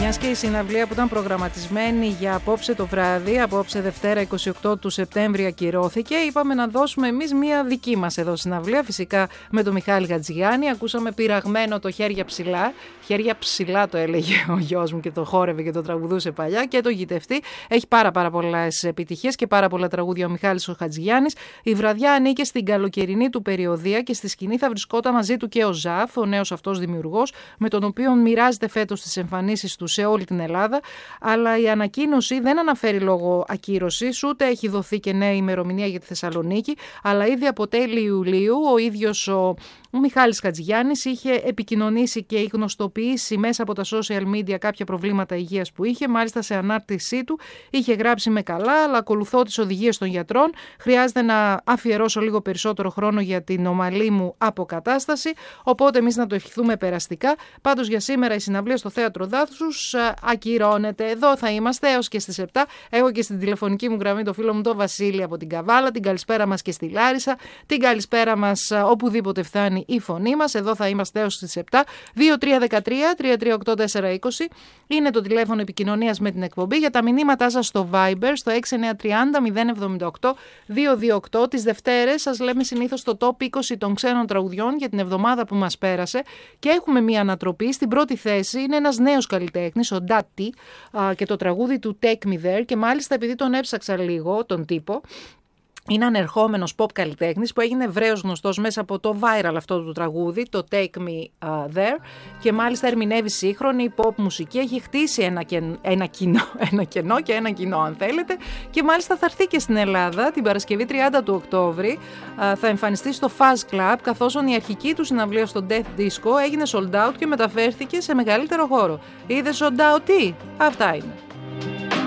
Μιας και η συναυλία που ήταν προγραμματισμένη για απόψε το βράδυ, απόψε Δευτέρα 28 του Σεπτέμβρη ακυρώθηκε, είπαμε να δώσουμε εμείς μια δική μας εδώ συναυλία, φυσικά με τον Μιχάλη Χατζηγιάννη. Ακούσαμε πειραγμένο το «Χέρια ψηλά». «Χέρια ψηλά» το έλεγε ο γιος μου και το χόρευε και το τραγουδούσε παλιά, και το «Γητευτή». Έχει πάρα πολλές επιτυχίες και πάρα πολλά τραγούδια ο Μιχάλης ο Χατζηγιάννης. Η βραδιά ανήκε στην καλοκαιρινή του περιοδεία και στη σκηνή θα βρισκόταν μαζί του και ο Ζαφ, ο νέος αυτός δημιουργός, με τον οποίο μοιράζεται φέτος τις εμφανίσεις του σε όλη την Ελλάδα. Αλλά η ανακοίνωση δεν αναφέρει λόγο ακύρωσης, ούτε έχει δοθεί και νέα ημερομηνία για τη Θεσσαλονίκη, αλλά ήδη από τέλη Ιουλίου ο ίδιος ο Μιχάλης Χατζηγιάννης είχε επικοινωνήσει και γνωστοποιήσει μέσα από τα social media κάποια προβλήματα υγείας που είχε. Μάλιστα σε ανάρτησή του είχε γράψει «Με καλά, αλλά ακολουθώ τις οδηγίες των γιατρών. Χρειάζεται να αφιερώσω λίγο περισσότερο χρόνο για την ομαλή μου αποκατάσταση». Οπότε εμείς να το ευχηθούμε περαστικά. Πάντως για σήμερα η συναυλία στο Θέατρο Δάσους ακυρώνεται. Εδώ θα είμαστε έως και στις 7. Έχω και στην τηλεφωνική μου γραμμή το φίλο μου τον Βασίλη από την Καβάλα. Την καλησπέρα μας και στη Λάρισα. Την καλησπέρα μας οπουδήποτε φτάνει η φωνή μας. Εδώ θα είμαστε έως τις 7. 2313-338-420 είναι το τηλέφωνο επικοινωνίας με την εκπομπή. Για τα μηνύματά σας στο Viber στο 6930-078-228. Τις Δευτέρες σας λέμε συνήθως το top 20 των ξένων τραγουδιών για την εβδομάδα που μας πέρασε, και έχουμε μία ανατροπή. Στην πρώτη θέση είναι ένας νέος καλλιτέχνης, ο Ντάτι, και το τραγούδι του Take Me There, και μάλιστα επειδή τον έψαξα λίγο τον τύπο, είναι ανερχόμενος pop καλλιτέχνης που έγινε ευρέως γνωστός μέσα από το viral αυτό του τραγούδι, το Take Me There, και μάλιστα ερμηνεύει σύγχρονη pop μουσική. Έχει χτίσει ένα κοινό αν θέλετε, και μάλιστα θα έρθει και στην Ελλάδα την Παρασκευή 30 του Οκτώβρη. Θα εμφανιστεί στο Fuzz Club, καθώς η αρχική του συναυλία στο Death Disco έγινε sold out και μεταφέρθηκε σε μεγαλύτερο χώρο. Είδε sold out τι? Αυτά είναι.